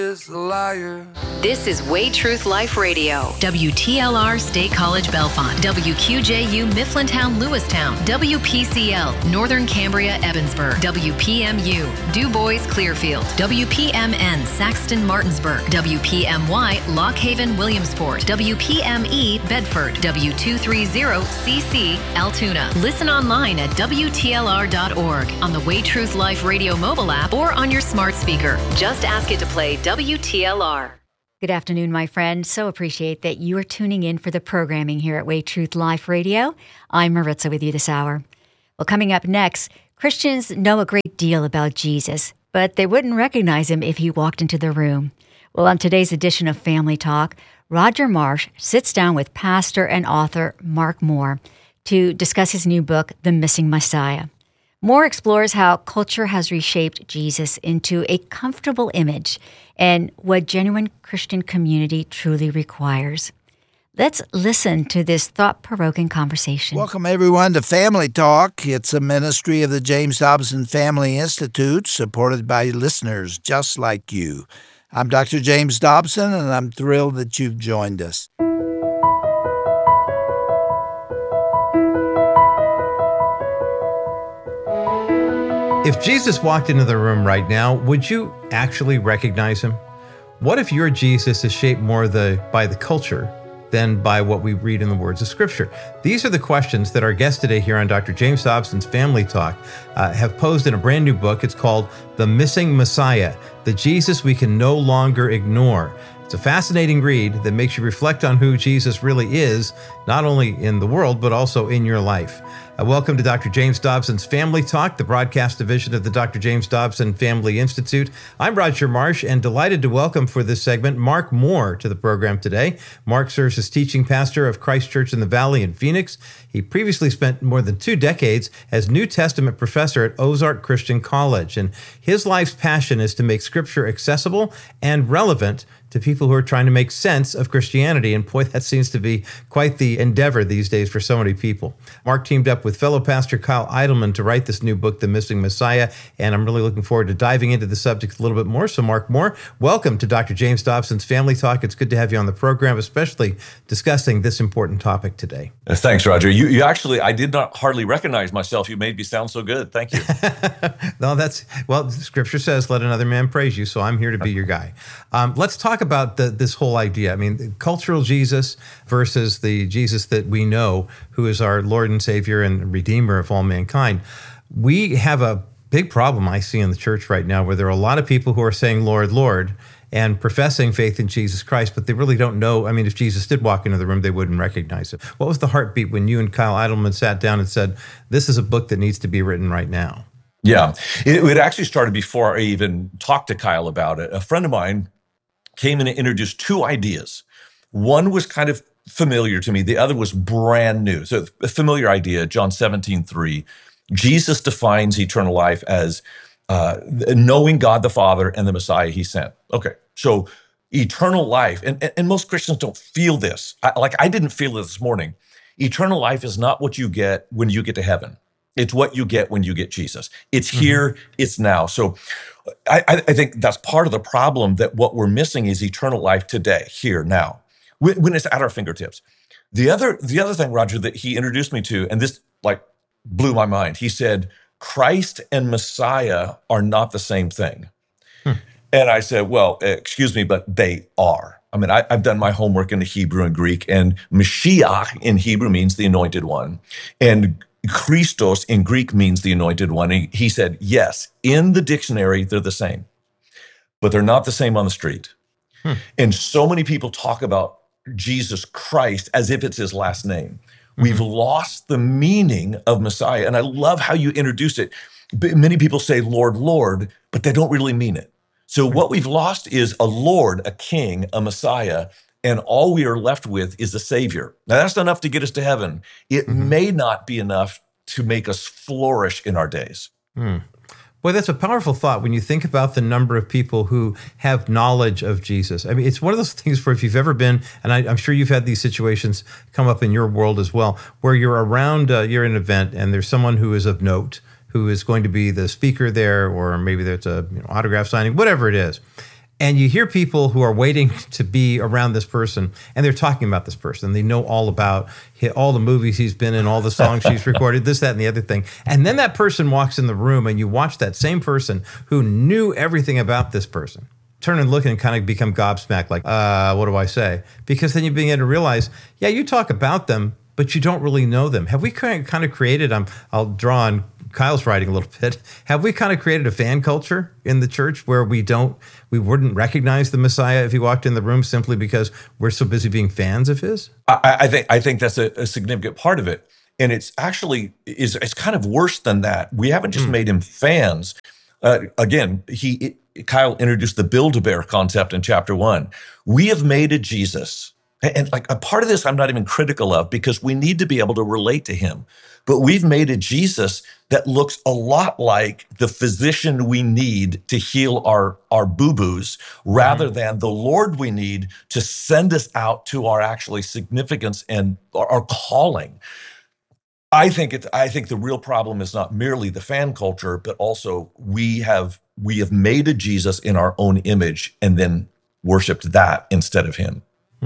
is a liar. This is Way Truth Life Radio. WTLR State College Bellefonte. WQJU Mifflintown Lewistown. WPCL Northern Cambria Evansburg. WPMU Du Bois Clearfield. WPMN Saxton Martinsburg. WPMY Lock Haven Williamsport. WPME Bedford. W230CC Altoona. Listen online at WTLR.org, on the Way Truth Life Radio mobile app, or on your smart speaker. Just ask it to play WTLR. Good afternoon, my friend. So appreciate that you are tuning in for the programming here at Way Truth Life Radio. I'm Maritza with you this hour. Well, coming up next, Christians know a great deal about Jesus, but they wouldn't recognize him if he walked into the room. Well, on today's edition of Family Talk, Roger Marsh sits down with pastor and author Mark Moore to discuss his new book, The Missing Messiah. Moore explores how culture has reshaped Jesus into a comfortable image and what genuine Christian community truly requires. Let's listen to this thought-provoking conversation. Welcome, everyone, to Family Talk. It's a ministry of the James Dobson Family Institute, supported by listeners just like you. I'm Dr. James Dobson, and I'm thrilled that you've joined us. If Jesus walked into the room right now, would you actually recognize him? What if your Jesus is shaped more by the culture than by what we read in the words of Scripture? These are the questions that our guests today here on Dr. James Dobson's Family Talk have posed in a brand new book. It's called The Missing Messiah, the Jesus We Can No Longer Ignore. It's a fascinating read that makes you reflect on who Jesus really is, not only in the world, but also in your life. Welcome to Dr. James Dobson's Family Talk, the broadcast division of the Dr. James Dobson Family Institute. I'm Roger Marsh, and delighted to welcome for this segment Mark Moore to the program today. Mark serves as teaching pastor of Christ Church in the Valley in Phoenix. He previously spent more than 2 decades as New Testament professor at Ozark Christian College, and his life's passion is to make Scripture accessible and relevant to people who are trying to make sense of Christianity. And boy, that seems to be quite the endeavor these days for so many people. Mark teamed up with fellow pastor Kyle Idleman to write this new book, The Missing Messiah, and I'm really looking forward to diving into the subject a little bit more. So Mark Moore, welcome to Dr. James Dobson's Family Talk. It's good to have you on the program, especially discussing this important topic today. Thanks, Roger. You actually, I did not hardly recognize myself. You made me sound so good. Thank you. No, Scripture says, let another man praise you, so I'm here to be your guy. Let's talk about this whole idea. I mean, the cultural Jesus versus the Jesus that we know, who is our Lord and Savior and Redeemer of all mankind. We have a big problem I see in the church right now, where there are a lot of people who are saying, Lord, Lord, and professing faith in Jesus Christ, but they really don't know. I mean, if Jesus did walk into the room, they wouldn't recognize it. What was the heartbeat when you and Kyle Idleman sat down and said, this is a book that needs to be written right now? Yeah, it actually started before I even talked to Kyle about it. A friend of mine came in and introduced 2 ideas. One was kind of familiar to me. The other was brand new. So a familiar idea, John 17:3. Jesus defines eternal life as knowing God the Father and the Messiah he sent. Okay, so eternal life, and most Christians don't feel this. I didn't feel it this morning. Eternal life is not what you get when you get to heaven. It's what you get when you get Jesus. It's here, it's now. So I think that's part of the problem, that what we're missing is eternal life today, here, now, when it's at our fingertips. The other thing, Roger, that he introduced me to, and this blew my mind, he said, Christ and Messiah are not the same thing. And I said, well, excuse me, but they are. I mean, I've done my homework in the Hebrew and Greek, and Mashiach in Hebrew means the anointed one, and Christos in Greek means the anointed one. And he said, yes, in the dictionary, they're the same, but they're not the same on the street. And so many people talk about Jesus Christ as if it's his last name. We've lost the meaning of Messiah. And I love how you introduced it. Many people say, Lord, Lord, but they don't really mean it. So what we've lost is a Lord, a King, a Messiah, and all we are left with is a Savior. Now, that's not enough to get us to heaven. It may not be enough to make us flourish in our days. Boy, that's a powerful thought when you think about the number of people who have knowledge of Jesus. I mean, it's one of those things where if you've ever been, and I'm sure you've had these situations come up in your world as well, where you're around, you're in an event and there's someone who is of note, who is going to be the speaker there, or maybe there's a autograph signing, whatever it is. And you hear people who are waiting to be around this person, and they're talking about this person. They know all about all the movies he's been in, all the songs he's recorded, this, that, and the other thing. And then that person walks in the room, and you watch that same person who knew everything about this person turn and look and kind of become gobsmacked, like, what do I say? Because then you begin to realize, yeah, you talk about them, but you don't really know them. Have we kind of created, I'll draw on Kyle's writing a little bit, have we kind of created a fan culture in the church where we wouldn't recognize the Messiah if he walked in the room simply because we're so busy being fans of his? I think that's a significant part of it. And it's actually, it's kind of worse than that. We haven't just made him fans. Again, Kyle introduced the Build-A-Bear concept in chapter 1. We have made a Jesus, and like a part of this I'm not even critical of because we need to be able to relate to him. But we've made a Jesus that looks a lot like the physician we need to heal our boo-boos rather than the Lord we need to send us out to our actually significance and our calling. I think the real problem is not merely the fan culture, but also we have made a Jesus in our own image and then worshiped that instead of him.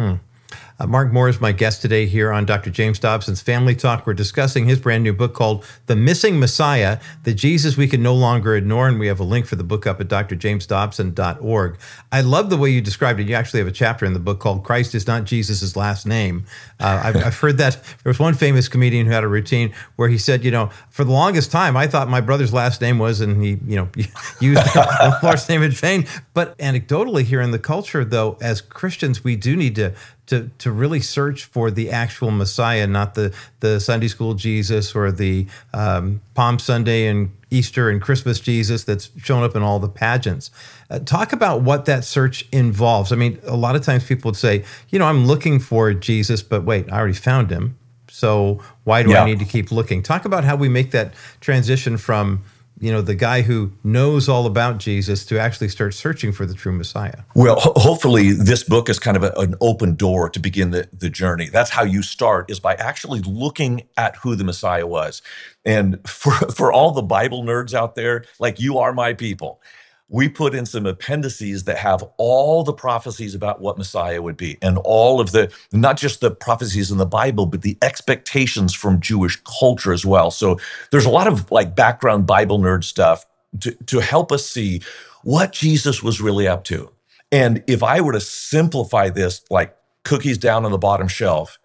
Mark Moore is my guest today here on Dr. James Dobson's Family Talk. We're discussing his brand new book called The Missing Messiah, The Jesus We Can No Longer Ignore, and we have a link for the book up at drjamesdobson.org. I love the way you described it. You actually have a chapter in the book called Christ is Not Jesus' Last Name. I've heard that. There was one famous comedian who had a routine where he said, for the longest time, I thought my brother's last name was, and he, used the Lord's name in vain. But anecdotally here in the culture, though, as Christians, we do need to really search for the actual Messiah, not the Sunday school Jesus or the Palm Sunday and Easter and Christmas Jesus that's shown up in all the pageants. Talk about what that search involves. I mean, a lot of times people would say, I'm looking for Jesus, but wait, I already found him. So why do I need to keep looking? Talk about how we make that transition from the guy who knows all about Jesus to actually start searching for the true Messiah. Well, hopefully this book is kind of an open door to begin the journey. That's how you start, is by actually looking at who the Messiah was. And for all the Bible nerds out there, like you are my people, we put in some appendices that have all the prophecies about what Messiah would be and all of not just the prophecies in the Bible, but the expectations from Jewish culture as well. So there's a lot of like background Bible nerd stuff to help us see what Jesus was really up to. And if I were to simplify this, like cookies down on the bottom shelf,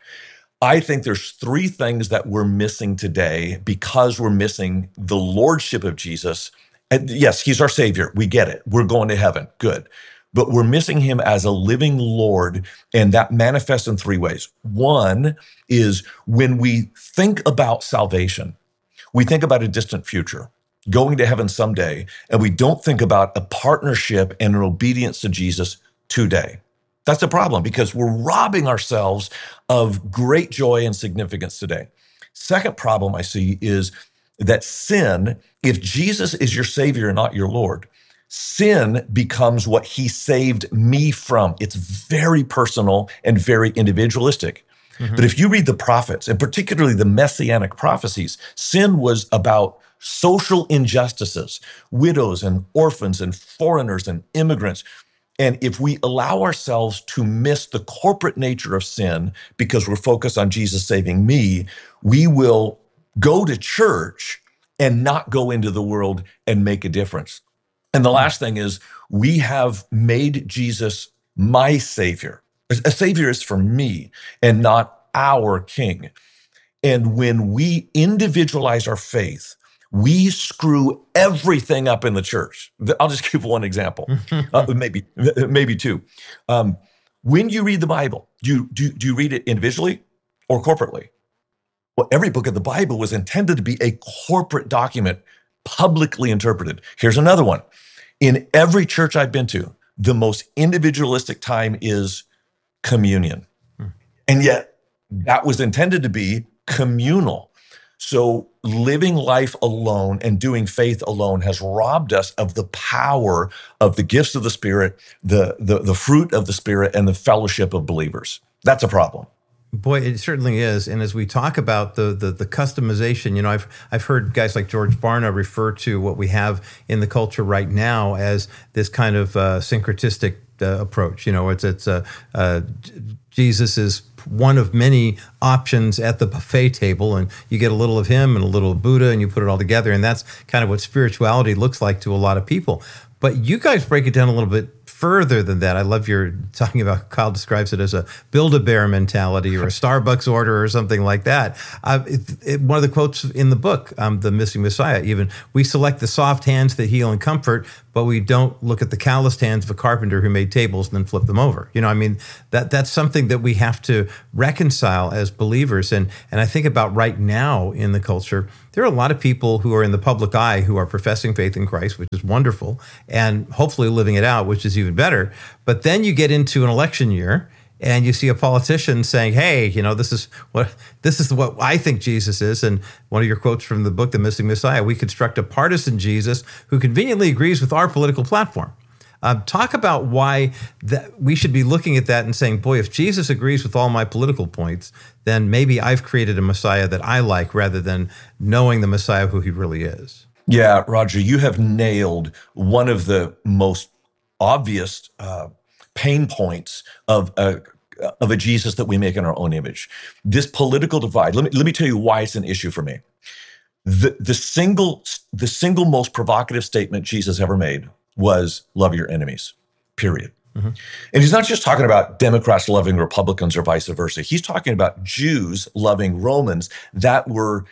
I think there's 3 things that we're missing today because we're missing the lordship of Jesus. And yes, he's our Savior. We get it. We're going to heaven. Good. But we're missing him as a living Lord, and that manifests in 3 ways. One is when we think about salvation, we think about a distant future, going to heaven someday, and we don't think about a partnership and an obedience to Jesus today. That's a problem because we're robbing ourselves of great joy and significance today. Second problem I see is that sin, if Jesus is your Savior and not your Lord, sin becomes what he saved me from. It's very personal and very individualistic. Mm-hmm. But if you read the prophets, and particularly the messianic prophecies, sin was about social injustices, widows and orphans and foreigners and immigrants. And if we allow ourselves to miss the corporate nature of sin because we're focused on Jesus saving me, we will go to church and not go into the world and make a difference. And the last thing is we have made Jesus my Savior. A Savior is for me and not our King. And when we individualize our faith, we screw everything up in the church. I'll just give one example, maybe 2. When you read the Bible, do you read it individually or corporately? Well, every book of the Bible was intended to be a corporate document, publicly interpreted. Here's another one. In every church I've been to, the most individualistic time is communion. And yet that was intended to be communal. So living life alone and doing faith alone has robbed us of the power of the gifts of the Spirit, the fruit of the Spirit, and the fellowship of believers. That's a problem. Boy, it certainly is. And as we talk about the customization, I've heard guys like George Barna refer to what we have in the culture right now as this kind of syncretistic approach. Jesus is one of many options at the buffet table, and you get a little of him and a little of Buddha, and you put it all together, and that's kind of what spirituality looks like to a lot of people. But you guys break it down a little bit further than that. I love your talking about, Kyle describes it as a Build-A-Bear mentality or a Starbucks order or something like that. One of the quotes in the book, The Missing Messiah, even, we select the soft hands that heal and comfort, but we don't look at the calloused hands of a carpenter who made tables and then flipped them over. That's something that we have to reconcile as believers. And I think about right now in the culture, there are a lot of people who are in the public eye who are professing faith in Christ, which is wonderful, and hopefully living it out, which is even better. But then you get into an election year and you see a politician saying, hey, this is what I think Jesus is. And one of your quotes from the book, The Missing Messiah, we construct a partisan Jesus who conveniently agrees with our political platform. Talk about why that we should be looking at that and saying, boy, if Jesus agrees with all my political points, then maybe I've created a Messiah that I like rather than knowing the Messiah who he really is. Yeah, Roger, you have nailed one of the most obvious pain points of a Jesus that we make in our own image. This political divide. Let me tell you why it's an issue for me. The single most provocative statement Jesus ever made was love your enemies, period. Mm-hmm. And he's not just talking about Democrats loving Republicans or vice versa. He's talking about Jews loving Romans that were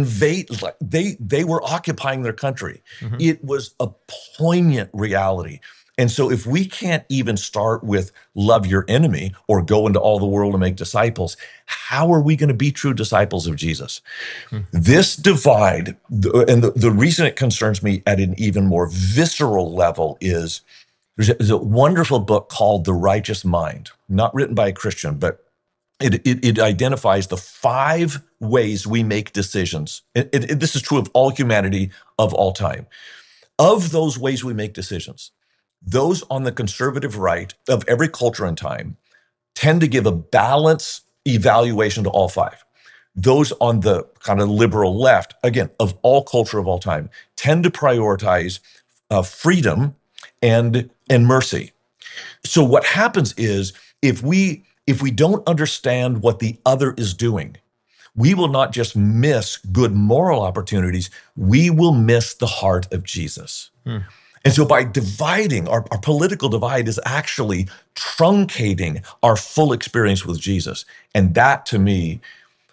they were occupying their country. Mm-hmm. It was a poignant reality. And so if we can't even start with love your enemy or go into all the world and make disciples, how are we going to be true disciples of Jesus? This divide, and the reason it concerns me at an even more visceral level is there's a wonderful book called The Righteous Mind, not written by a Christian, but it identifies the 5 ways we make decisions. This is true of all humanity of all time. Of those ways we make decisions, those on the conservative right of every culture and time tend to give a balanced evaluation to all 5. Those on the kind of liberal left, again, of all culture of all time, tend to prioritize freedom and mercy. So what happens is if we don't understand what the other is doing, we will not just miss good moral opportunities, we will miss the heart of Jesus. And so by dividing, our political divide is actually truncating our full experience with Jesus. And that, to me,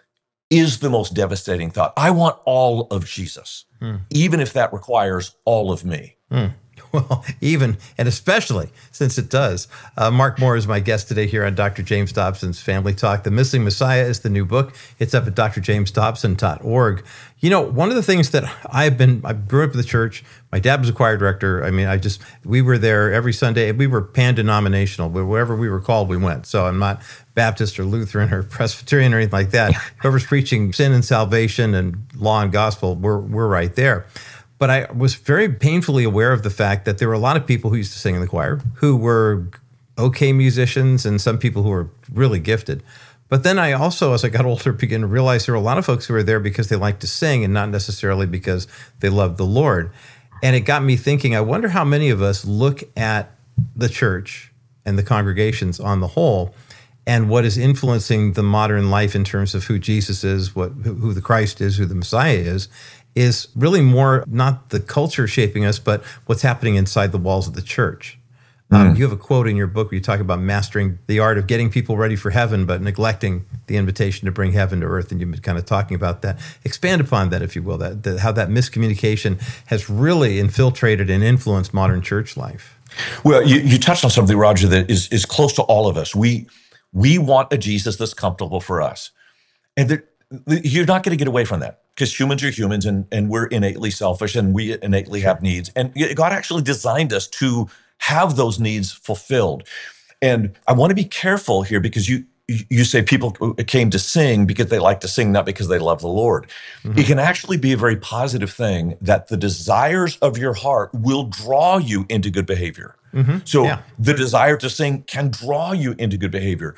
is the most devastating thought. I want all of Jesus, even if that requires all of me. Well, even and especially since it does. Mark Moore is my guest today here on Dr. James Dobson's Family Talk. The Missing Messiah is the new book. It's up at drjamesdobson.org. One of the things that I grew up in the church. My dad was a choir director. We were there every Sunday. We were pan-denominational. Wherever we were called, we went. So I'm not Baptist or Lutheran or Presbyterian or anything like that. Whoever's preaching sin and salvation and law and gospel, we're right there. But I was very painfully aware of the fact that there were a lot of people who used to sing in the choir who were okay musicians and some people who were really gifted. But then I also, as I got older, began to realize there were a lot of folks who were there because they liked to sing and not necessarily because they loved the Lord. And it got me thinking, I wonder how many of us look at the church and the congregations on the whole and what is influencing the modern life in terms of who Jesus is, who the Christ is, who the Messiah is really more not the culture shaping us, but what's happening inside the walls of the church. You have a quote in your book where you talk about mastering the art of getting people ready for heaven, but neglecting the invitation to bring heaven to earth. And you've been kind of talking about that. Expand upon that, if you will, that how that miscommunication has really infiltrated and influenced modern church life. Well, you touched on something, Roger, that is close to all of us. We want a Jesus that's comfortable for us. And you're not going to get away from that because humans are humans and we're innately selfish and we innately have needs. And God actually designed us to have those needs fulfilled. And I want to be careful here because you say people came to sing because they like to sing, not because they love the Lord. Mm-hmm. It can actually be a very positive thing that the desires of your heart will draw you into good behavior. Mm-hmm. So the desire to sing can draw you into good behavior.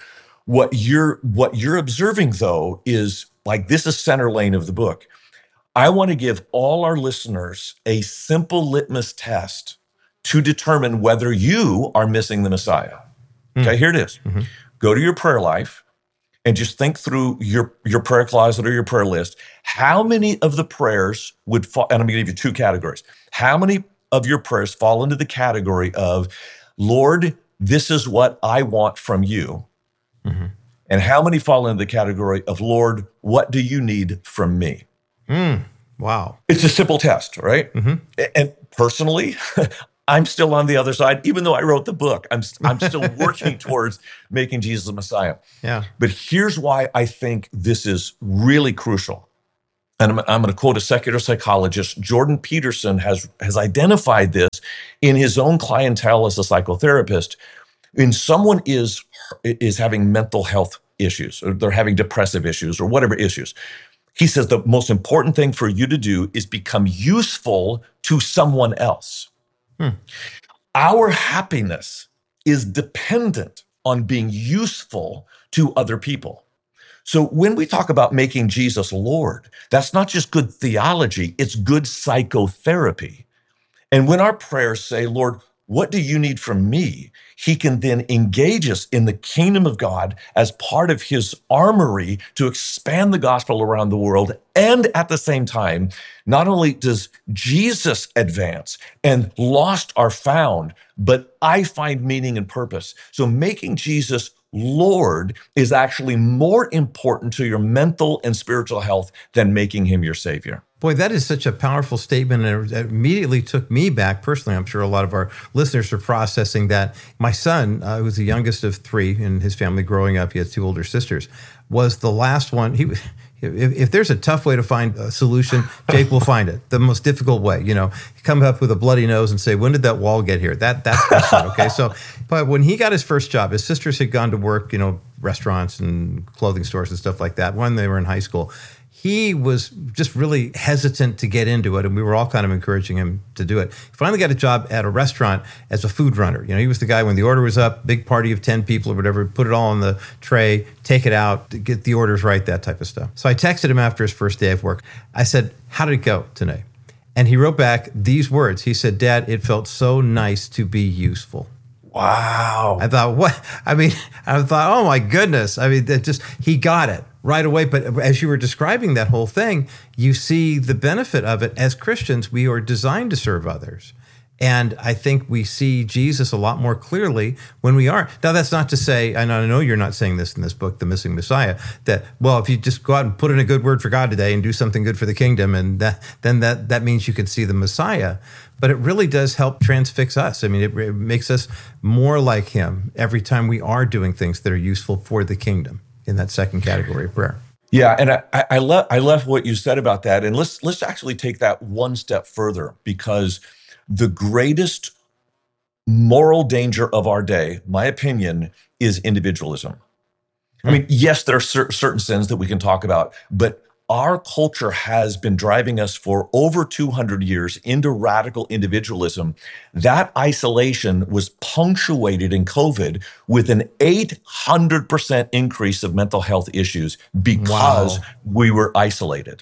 What you're observing, though, is like, this is center lane of the book. I want to give all our listeners a simple litmus test to determine whether you are missing the Messiah. Okay, here it is. Go to your prayer life and just think through your prayer closet or your prayer list. How many of the prayers would fall, and I'm going to give you two categories. How many of your prayers fall into the category of, Lord, this is what I want from you? And how many fall into the category of, Lord, what do you need from me? Wow. It's a simple test, right? And personally, I'm still on the other side. Even though I wrote the book, I'm still working towards making Jesus the Messiah. Yeah. But here's why I think this is really crucial. And I'm going to quote a secular psychologist. Jordan Peterson has identified this in his own clientele as a psychotherapist. When someone is having mental health issues, or they're having depressive issues, or whatever issues, he says the most important thing for you to do is become useful to someone else. Our happiness is dependent on being useful to other people. So when we talk about making Jesus Lord, that's not just good theology, it's good psychotherapy. And when our prayers say, Lord, what do you need from me? He can then engage us in the kingdom of God as part of his armory to expand the gospel around the world. And at the same time, not only does Jesus advance and lost are found, but I find meaning and purpose. So making Jesus Lord is actually more important to your mental and spiritual health than making him your savior. Boy, that is such a powerful statement, and it immediately took me back personally. I'm sure a lot of our listeners are processing that. My son, who was the youngest of three in his family growing up, he has two older sisters, was the last one. If there's a tough way to find a solution, Jake will find it. The most difficult way, come up with a bloody nose and say, when did that wall get here? That's my son, okay? So, but when he got his first job, his sisters had gone to work, restaurants and clothing stores and stuff like that when they were in high school. He was just really hesitant to get into it, and we were all kind of encouraging him to do it. He finally got a job at a restaurant as a food runner. He was the guy when the order was up, big party of 10 people or whatever, put it all on the tray, take it out, get the orders right, that type of stuff. So I texted him after his first day of work. I said, how did it go today? And he wrote back these words. He said, Dad, it felt so nice to be useful. Wow. I thought, what? I thought, oh my goodness. He got it right away. But as you were describing that whole thing, you see the benefit of it. As Christians, we are designed to serve others. And I think we see Jesus a lot more clearly when we are. Now, that's not to say, and I know you're not saying this in this book, The Missing Messiah, that, well, if you just go out and put in a good word for God today and do something good for the kingdom, and then that means you can see the Messiah. But it really does help transfix us. It makes us more like him every time we are doing things that are useful for the kingdom in that second category of prayer. Yeah, and I love what you said about that. And let's actually take that one step further, because the greatest moral danger of our day, my opinion, is individualism. Yes, there are certain sins that we can talk about, but our culture has been driving us for over 200 years into radical individualism. That isolation was punctuated in COVID with an 800% increase of mental health issues because we were isolated.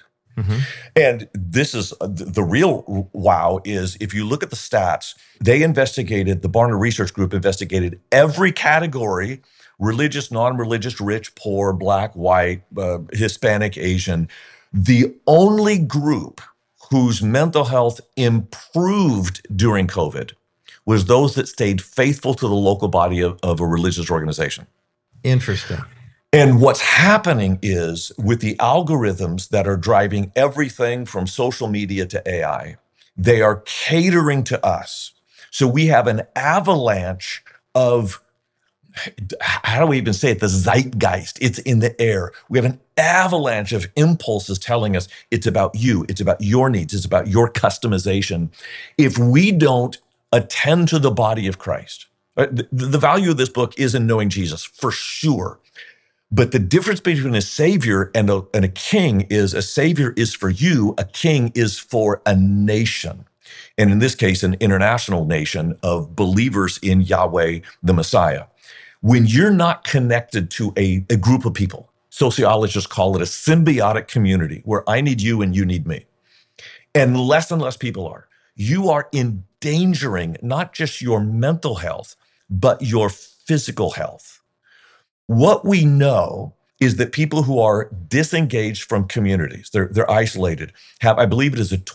And this is the real wow is, if you look at the stats, the Barna Research Group investigated every category: religious, non-religious, rich, poor, black, white, Hispanic, Asian. The only group whose mental health improved during COVID was those that stayed faithful to the local body of a religious organization. Interesting. And what's happening is, with the algorithms that are driving everything from social media to AI, they are catering to us. So we have an avalanche of, how do we even say it? The zeitgeist. It's in the air. We have an avalanche of impulses telling us it's about you, it's about your needs, it's about your customization. If we don't attend to the body of Christ, the value of this book is in knowing Jesus, for sure. But the difference between a savior and a king is, a savior is for you, a king is for a nation. And in this case, an international nation of believers in Yahweh, the Messiah. When you're not connected to a group of people, sociologists call it a symbiotic community where I need you and you need me, and less people are, you are endangering not just your mental health, but your physical health. What we know is that people who are disengaged from communities, they're isolated, have, I believe it is a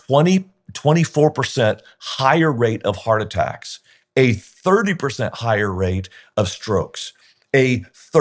24% higher rate of heart attacks, a 30% higher rate of strokes, a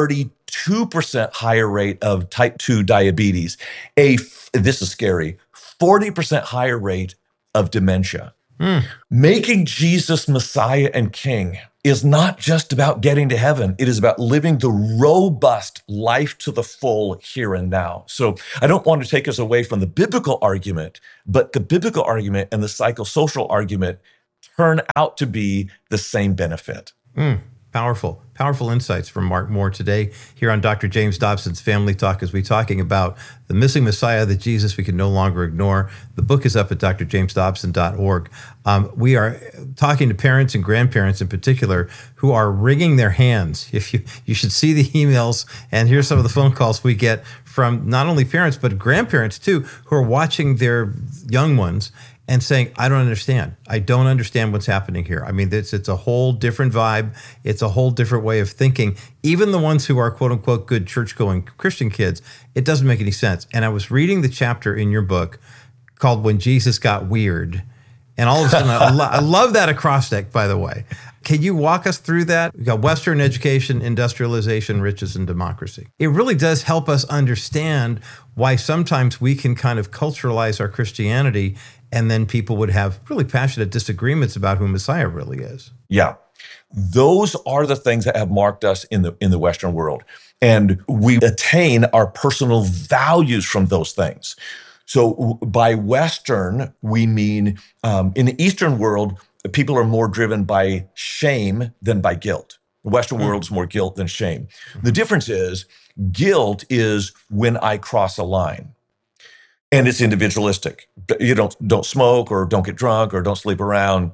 32% higher rate of type 2 diabetes, this is scary, 40% higher rate of dementia. Making Jesus Messiah and King is not just about getting to heaven. It is about living the robust life to the full here and now. So I don't want to take us away from the biblical argument, but the biblical argument and the psychosocial argument turn out to be the same benefit. Powerful insights from Mark Moore today here on Dr. James Dobson's Family Talk, as we're talking about the missing Messiah, the Jesus we can no longer ignore. The book is up at drjamesdobson.org. We are talking to parents and grandparents in particular who are wringing their hands. If you should see the emails, and here's some of the phone calls we get from not only parents, but grandparents too, who are watching their young ones and saying, I don't understand. I don't understand what's happening here. I mean, it's a whole different vibe. It's a whole different way of thinking. Even the ones who are quote unquote good church-going Christian kids, it doesn't make any sense. And I was reading the chapter in your book called When Jesus Got Weird. And all of a sudden, I love that acrostic, by the way. Can you walk us through that? We got Western education, industrialization, riches, and democracy. It really does help us understand why sometimes we can kind of culturalize our Christianity, and then people would have really passionate disagreements about who Messiah really is. Yeah. Those are the things that have marked us in the Western world. And we attain our personal values from those things. So by Western, we mean in the Eastern world, people are more driven by shame than by guilt. The Western world is more guilt than shame. The difference is guilt is when I cross a line. And it's individualistic. You don't smoke or don't get drunk or don't sleep around.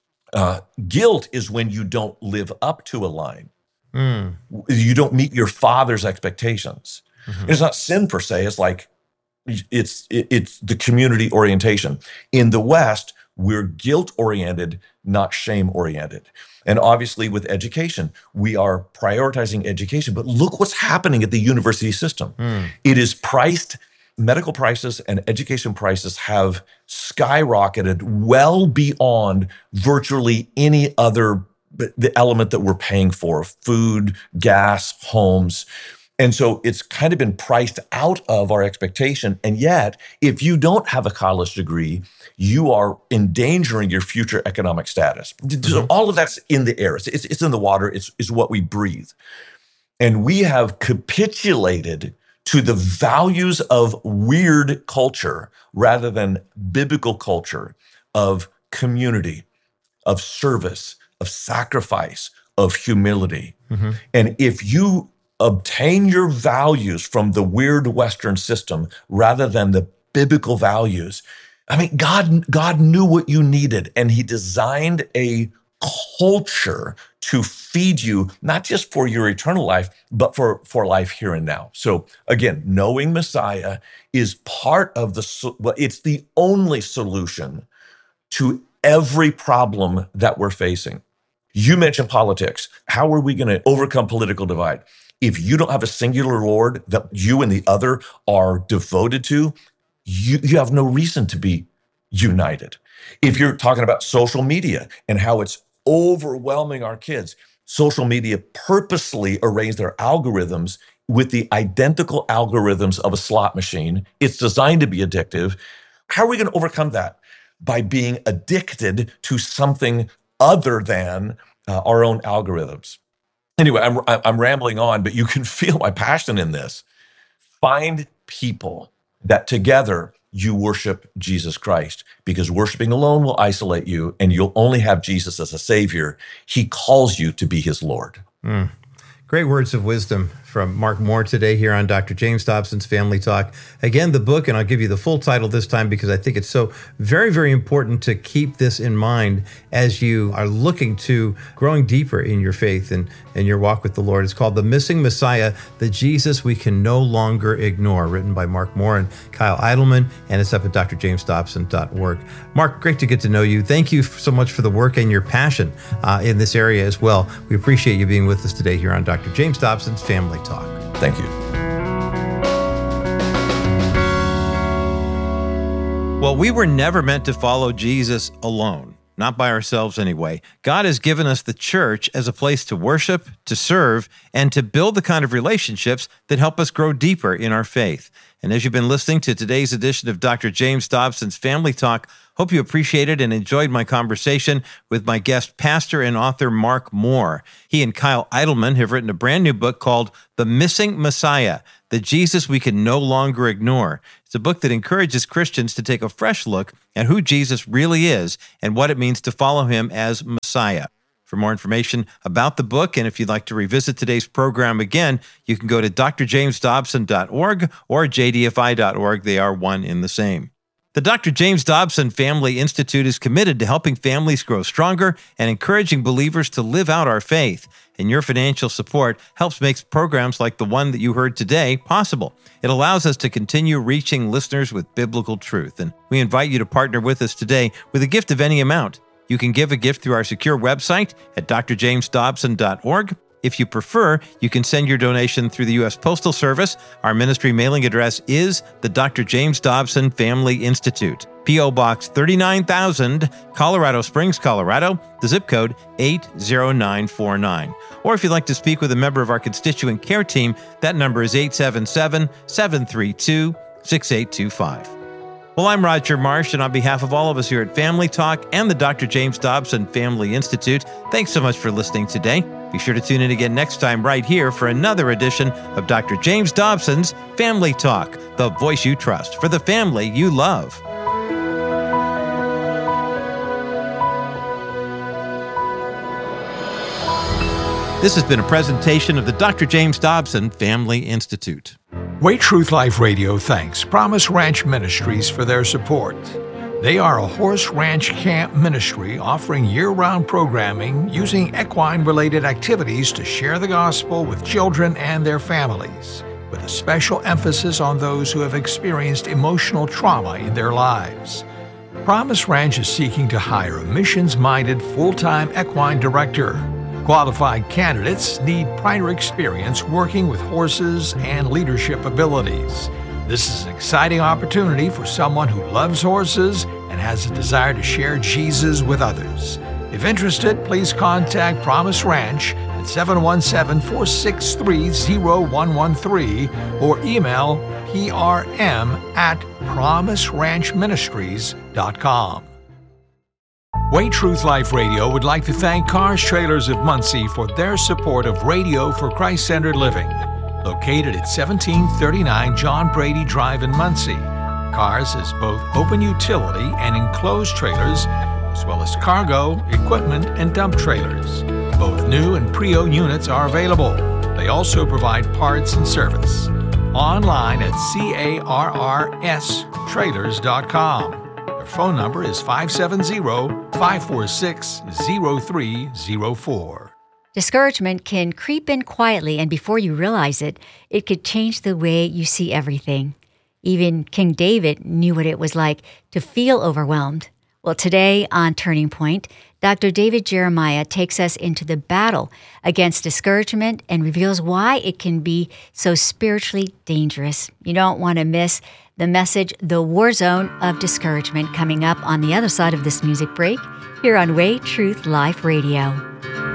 Guilt is when you don't live up to a line. You don't meet your father's expectations. It's not sin per se. It's like it's the community orientation. In the West, we're guilt-oriented, not shame-oriented. And obviously with education, we are prioritizing education. But look what's happening at the university system. It is priced. Medical prices and education prices have skyrocketed well beyond virtually any other the element that we're paying for: food, gas, homes. And so it's kind of been priced out of our expectation. And yet, if you don't have a college degree, you are endangering your future economic status. So all of that's in the air. It's in the water. It's what we breathe. And we have capitulated to the values of weird culture rather than biblical culture of community, of service, of sacrifice, of humility. And if you obtain your values from the weird Western system rather than the biblical values, I mean, God knew what you needed, and he designed a culture to feed you, not just for your eternal life, but for life here and now. So again, knowing Messiah is part of it's the only solution to every problem that we're facing. You mentioned politics. How are we going to overcome political divide? If you don't have a singular Lord that you and the other are devoted to, you have no reason to be united. If you're talking about social media and how it's overwhelming our kids, social media purposely arrange their algorithms with the identical algorithms of a slot machine. It's designed to be addictive. How are we going to overcome that? By being addicted to something other than our own algorithms. Anyway, I'm rambling on, but you can feel my passion in this. Find people that together you worship Jesus Christ, because worshiping alone will isolate you, and you'll only have Jesus as a savior. He calls you to be his Lord. Great words of wisdom from Mark Moore today here on Dr. James Dobson's Family Talk. Again, the book, and I'll give you the full title this time because I think it's so very, very important to keep this in mind as you are looking to growing deeper in your faith and your walk with the Lord. It's called The Missing Messiah, The Jesus We Can No Longer Ignore, written by Mark Moore and Kyle Idleman, and it's up at drjamesdobson.org. Mark, great to get to know you. Thank you so much for the work and your passion in this area as well. We appreciate you being with us today here on Dr. James Dobson's Family Talk. Thank you. Well, we were never meant to follow Jesus alone, not by ourselves anyway. God has given us the church as a place to worship, to serve, and to build the kind of relationships that help us grow deeper in our faith. And as you've been listening to today's edition of Dr. James Dobson's Family Talk, hope you appreciated and enjoyed my conversation with my guest, pastor and author Mark Moore. He and Kyle Idleman have written a brand new book called The Missing Messiah, The Jesus We Can No Longer Ignore. It's a book that encourages Christians to take a fresh look at who Jesus really is and what it means to follow him as Messiah. For more information about the book, and if you'd like to revisit today's program again, you can go to drjamesdobson.org or jdfi.org. They are one in the same. The Dr. James Dobson Family Institute is committed to helping families grow stronger and encouraging believers to live out our faith. And your financial support helps make programs like the one that you heard today possible. It allows us to continue reaching listeners with biblical truth. And we invite you to partner with us today with a gift of any amount. You can give a gift through our secure website at drjamesdobson.org. If you prefer, you can send your donation through the U.S. Postal Service. Our ministry mailing address is the Dr. James Dobson Family Institute, P.O. Box 39,000, Colorado Springs, Colorado, the zip code 80949. Or if you'd like to speak with a member of our constituent care team, that number is 877-732-6825. Well, I'm Roger Marsh, and on behalf of all of us here at Family Talk and the Dr. James Dobson Family Institute, thanks so much for listening today. Be sure to tune in again next time right here for another edition of Dr. James Dobson's Family Talk, the voice you trust for the family you love. This has been a presentation of the Dr. James Dobson Family Institute. Way Truth Life Radio thanks Promise Ranch Ministries for their support. They are a horse ranch camp ministry offering year-round programming using equine-related activities to share the gospel with children and their families, with a special emphasis on those who have experienced emotional trauma in their lives. Promise Ranch is seeking to hire a missions-minded full-time equine director. Qualified candidates need prior experience working with horses and leadership abilities. This is an exciting opportunity for someone who loves horses and has a desire to share Jesus with others. If interested, please contact Promise Ranch at 717-463-0113 or email prm@promiseranchministries.com. Way Truth Life Radio would like to thank Cars Trailers of Muncie for their support of Radio for Christ-Centered Living. Located at 1739 John Brady Drive in Muncie, Cars has both open utility and enclosed trailers, as well as cargo, equipment, and dump trailers. Both new and pre-owned units are available. They also provide parts and service. Online at carrstrailers.com. Their phone number is 570-546-0304. Discouragement can creep in quietly, and before you realize it, it could change the way you see everything. Even King David knew what it was like to feel overwhelmed. Well, today on Turning Point, Dr. David Jeremiah takes us into the battle against discouragement and reveals why it can be so spiritually dangerous. You don't want to miss the message, The War Zone of Discouragement, coming up on the other side of this music break here on Way Truth Life Radio.